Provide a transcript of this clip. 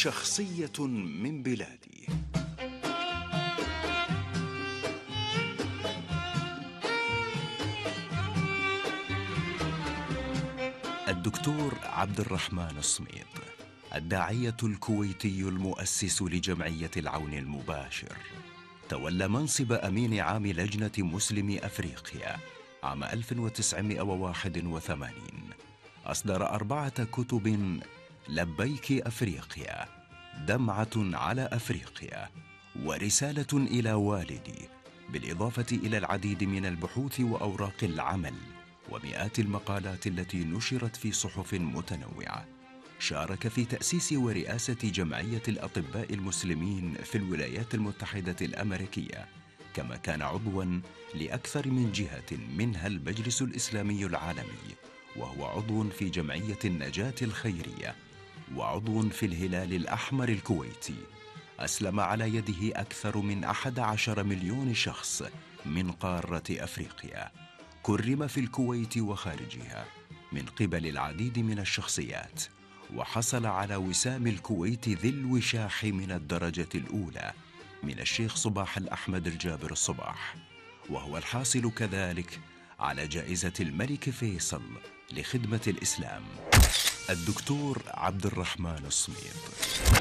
شخصية من بلادي. الدكتور عبد الرحمن الصميد، الداعية الكويتي المؤسس لجمعية العون المباشر، تولى منصب أمين عام لجنة مسلمي أفريقيا عام 1981. أصدر 4 كتب: لبيك أفريقيا، دمعة على أفريقيا، ورسالة إلى والدي، بالإضافة إلى العديد من البحوث وأوراق العمل ومئات المقالات التي نشرت في صحف متنوعة. شارك في تأسيس ورئاسة جمعية الأطباء المسلمين في الولايات المتحدة الأمريكية، كما كان عضواً لأكثر من جهة منها المجلس الإسلامي العالمي، وهو عضو في جمعية النجاة الخيرية، وعضو في الهلال الأحمر الكويتي. أسلم على يده أكثر من 11 مليون شخص من قارة أفريقيا. كرم في الكويت وخارجها من قبل العديد من الشخصيات، وحصل على وسام الكويت ذي الوشاح من الدرجة الأولى من الشيخ صباح الأحمد الجابر الصباح، وهو الحاصل كذلك على جائزة الملك فيصل لخدمة الإسلام. الدكتور عبد الرحمن الصميد.